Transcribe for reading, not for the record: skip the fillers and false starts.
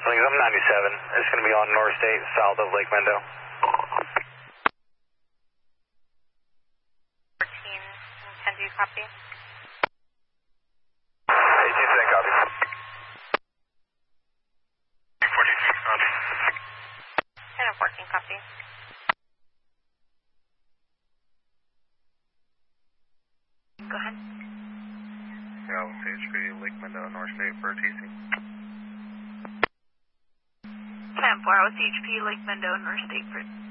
I'm 97. It's going to be on North State, south of Lake Mendo. 14, can do copy? 18 copy. 14 copy. 10 and 14 copy. Go ahead. Yeah, CHP, Lake Mendo, North State for TC. 10-4, CHP, Lake Mendo, North State for